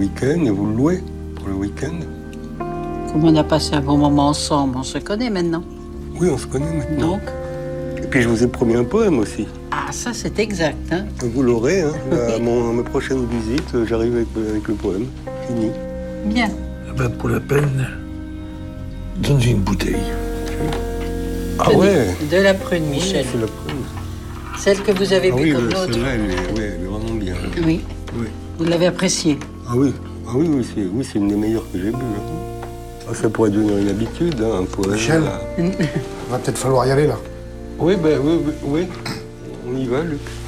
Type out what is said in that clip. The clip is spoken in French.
week-end et vous le louez pour le week-end. Comme on a passé un bon moment ensemble, on se connaît maintenant. Oui, on se connaît maintenant. Donc, Et puis je vous ai promis un poème aussi. ah, ça c'est exact, hein. Vous l'aurez, hein. À ma prochaine visite, j'arrive avec le poème. Fini. Bien. Eh ben, pour la peine, donne-lui une bouteille. Ah Tenez, ouais. de la prune, Oui, Michel. c'est la preuve. Celle que vous avez Ah bu oui, comme l'autre. celle-là, elle est vraiment bien. Oui, Oui. vous l'avez appréciée. Ah oui, c'est une des meilleures que j'ai bues. Hein. Ah, ça pourrait devenir une habitude, hein, un poème. Michel, va peut-être falloir y aller là. Oui, on y va, Luc.